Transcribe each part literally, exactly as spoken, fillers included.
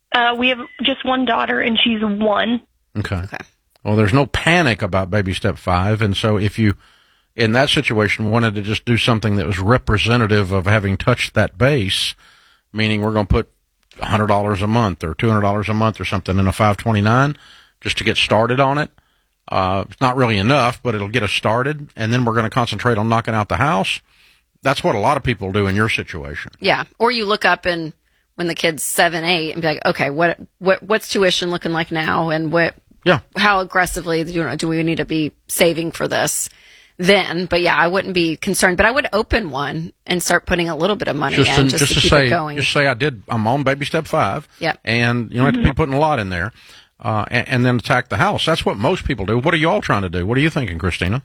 Uh, we have just one daughter, and she's one. Okay. okay. Well, there's no panic about baby step five, and so if you, in that situation, wanted to just do something that was representative of having touched that base, meaning we're going to put one hundred dollars a month or two hundred dollars a month or something in a five twenty-nine just to get started on it. Uh, it's not really enough, but it'll get us started, and then we're going to concentrate on knocking out the house. That's what a lot of people do in your situation. Yeah, or you look up and when the kid's seven, eight, and be like, okay, what what what's tuition looking like now, and what yeah, how aggressively you know do we need to be saving for this? Then, but yeah, I wouldn't be concerned, but I would open one and start putting a little bit of money just in to, just, just to, to keep say, it going. Just say I did. I'm on baby step five. Yeah, and you don't have to be putting a lot in there. Uh, and, and then attack the house. That's what most people do. What are you all trying to do? What are you thinking, Christina?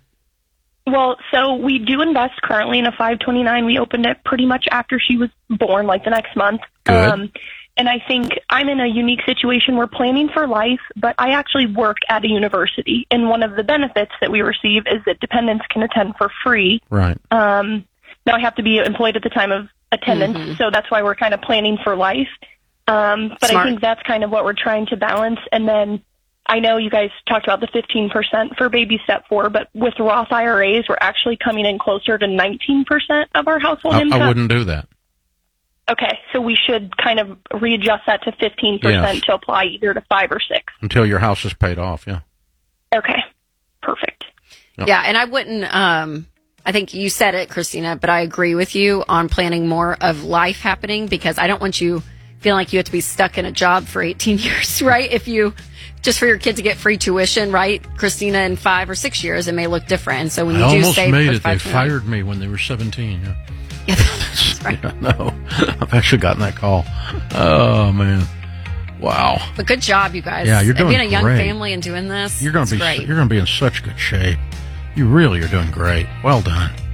Well, so we do invest currently in a five twenty-nine. We opened it pretty much after she was born, like the next month. Good. Um, and I think I'm in a unique situation. We're planning for life, but I actually work at a university. And one of the benefits that we receive is that dependents can attend for free. Right. Um, now I have to be employed at the time of attendance, mm-hmm. so that's why we're kind of planning for life. Um, but Smart. I think that's kind of what we're trying to balance. And then I know you guys talked about the fifteen percent for baby step four, but with Roth I R As, we're actually coming in closer to nineteen percent of our household I, income. I wouldn't do that. Okay, so we should kind of readjust that to fifteen percent Yes. to apply either to five or six. Until your house is paid off, yeah. Okay, perfect. Yep. Yeah, and I wouldn't, um, I think you said it, Christina, but I agree with you on planning more of life happening because I don't want you feeling like you have to be stuck in a job for eighteen years, right? If you, just for your kid to get free tuition, right? Christina, in five or six years, it may look different. And so when you I do almost save made for it. They five fired me when they were seventeen, yeah. Yeah, that's right. Yeah, no, I've actually gotten that call. Oh, man. Wow. But good job, you guys. Yeah, you're doing Being a young great. family and doing this, You're going to be great. you're going to be in such good shape. You really are doing great. Well done.